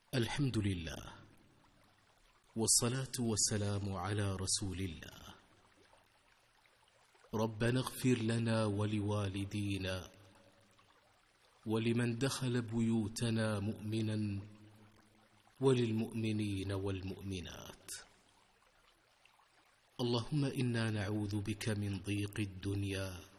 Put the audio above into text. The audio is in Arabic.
الحمد لله، والصلاة والسلام على رسول الله. ربنا اغفر لنا ولوالدينا ولمن دخل بيوتنا مؤمنا وللمؤمنين والمؤمنات. اللهم إنا نعوذ بك من ضيق الدنيا